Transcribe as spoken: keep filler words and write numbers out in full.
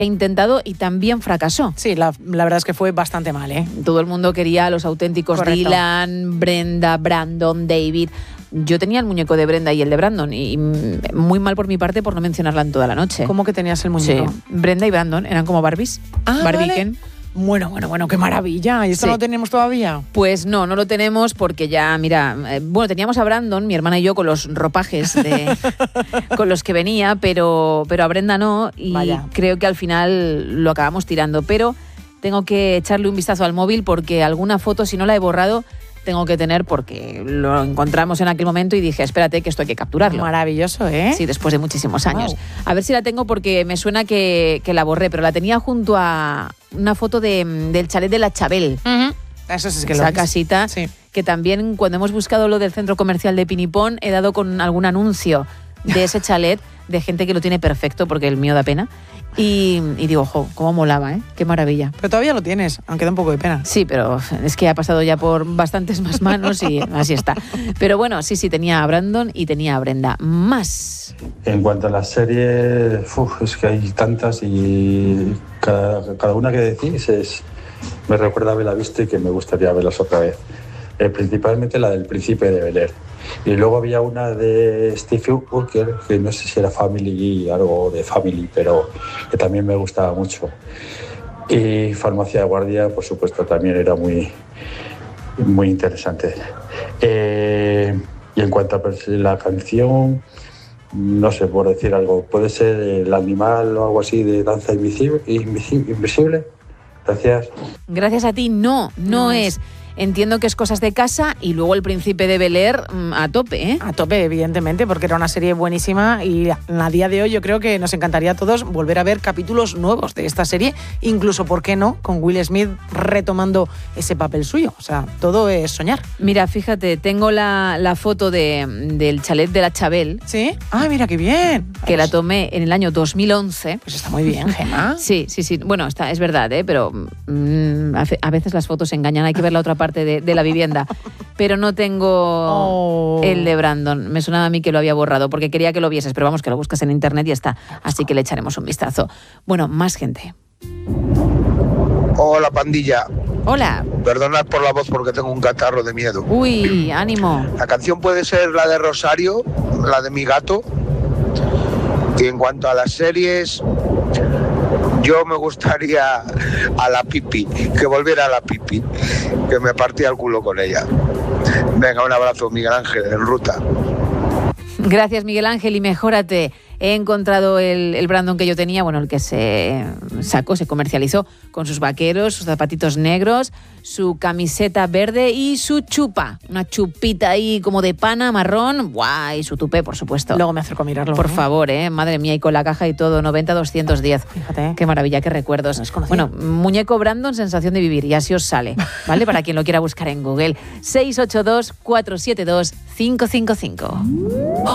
he intentado y también fracasó. Sí, la, la verdad es que fue bastante mal, ¿eh? Todo el mundo quería a los auténticos Correcto. Dylan, Brenda, Brandon, David. Yo tenía el muñeco de Brenda y el de Brandon, y muy mal por mi parte por no mencionarla en toda la noche. ¿Cómo que tenías el muñeco? Sí, Brenda y Brandon eran como Barbies. Ah, Barbie vale. Ken. Bueno, bueno, bueno, qué maravilla. ¿Y esto Sí. no lo tenemos todavía? Pues no, no lo tenemos porque ya, mira, eh, bueno, teníamos a Brandon, mi hermana y yo, con los ropajes de, con los que venía, pero, pero a Brenda no, y Vaya. creo que al final lo acabamos tirando. Pero tengo que echarle un vistazo al móvil porque alguna foto, si no la he borrado, tengo que tener porque lo encontramos en aquel momento y dije, espérate que esto hay que capturarlo. Maravilloso, ¿eh? Sí, después de muchísimos años. Wow. A ver si la tengo porque me suena que, que la borré, pero la tenía junto a una foto de, del chalet de la Chabel. Uh-huh. Eso sí que lo Esa es. casita, Sí. que también cuando hemos buscado lo del centro comercial de Pinipón, he dado con algún anuncio de ese chalet de gente que lo tiene perfecto, porque el mío da pena. Y, y digo, ojo, cómo molaba, ¿eh? Qué maravilla. Pero todavía lo tienes, aunque da un poco de pena. Sí, pero es que ha pasado ya por bastantes más manos y así está. Pero bueno, sí, sí, tenía a Brandon y tenía a Brenda. Más. En cuanto a las series, uf, es que hay tantas y cada, cada una que decís es, me recuerda a haberla visto y que me gustaría verlas otra vez. Eh, principalmente la del Príncipe de Bel-Air. Y luego había una de Steve Urkel, que no sé si era Family, algo de Family, pero que también me gustaba mucho. Y Farmacia de Guardia, por supuesto, también era muy, muy interesante. Eh, y en cuanto a la canción, no sé, por decir algo, puede ser El Animal o algo así de Danza Invisible. invisible. Gracias. Gracias a ti, no, no, no es. Entiendo que es Cosas de Casa y luego El Príncipe de Bel-Air a tope, ¿eh? A tope, evidentemente, porque era una serie buenísima y a día de hoy yo creo que nos encantaría a todos volver a ver capítulos nuevos de esta serie, incluso, ¿por qué no?, con Will Smith retomando ese papel suyo. O sea, todo es soñar. Mira, fíjate, tengo la, la foto de, del chalet de la Chabel. ¿Sí? ¡Ah, mira qué bien! Que la tomé en el año dos mil once. Pues está muy bien, Gemma. Sí, sí, sí. Bueno, está, es verdad, ¿eh? Pero mmm, a veces las fotos engañan, hay que ver la otra parte de, de la vivienda. Pero no tengo oh. el de Brandon. Me sonaba a mí que lo había borrado porque quería que lo vieses, pero vamos, que lo buscas en internet y está. Así que le echaremos un vistazo. Bueno, más gente. Hola, pandilla. Hola. Perdonad por la voz porque tengo un catarro de miedo. Uy, ánimo. La canción puede ser la de Rosario, la de Mi Gato. Y en cuanto a las series, yo me gustaría a la Pipi, que volviera a la Pipi, que me partía el culo con ella. Venga, un abrazo, Miguel Ángel, en ruta. Gracias, Miguel Ángel, y mejórate. He encontrado el, el Brandon que yo tenía, bueno, el que se sacó, se comercializó con sus vaqueros, sus zapatitos negros, su camiseta verde y su chupa. Una chupita ahí como de pana, marrón, guay, su tupé, por supuesto. Luego me acerco a mirarlo. Por ¿eh? favor, ¿eh? Madre mía, y con la caja y todo, noventa doscientos diez. Fíjate. Qué maravilla, qué recuerdos. No bueno, muñeco Brandon, sensación de vivir, y así os sale, ¿vale? Para quien lo quiera buscar en Google. seis ocho dos, cuatro siete dos, cinco cinco cinco.